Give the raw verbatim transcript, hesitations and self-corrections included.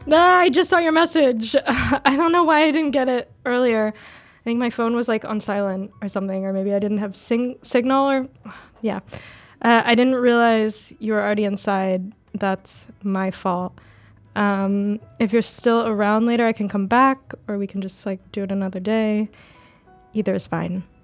Ah, I just saw your message. I don't know why I didn't get it earlier. I think my phone was like on silent or something, or maybe I didn't have sing- signal or yeah. Uh, I didn't realize you were already inside. That's my fault. Um, if you're still around later, I can come back, or we can just like do it another day. Either is fine.